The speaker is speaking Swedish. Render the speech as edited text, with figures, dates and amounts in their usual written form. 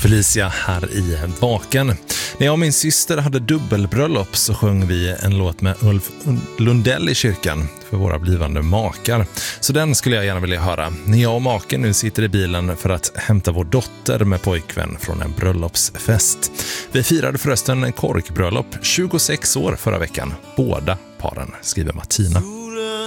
Felicia här i Vaken. När jag och min syster hade dubbelbröllop så sjöng vi en låt med Ulf Lundell i kyrkan för våra blivande makar. Så den skulle jag gärna vilja höra. När jag och maken nu sitter i bilen för att hämta vår dotter med pojkvän från en bröllopsfest. Vi firade förresten en korkbröllop 26 år förra veckan. Båda paren, skriver Martina.